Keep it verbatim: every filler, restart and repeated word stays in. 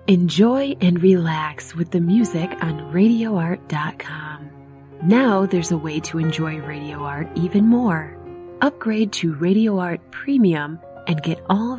Enjoy and relax with the music on radio art dot com. Now there's a way to enjoy Radio Art even more. Upgrade to Radio Art Premium and get all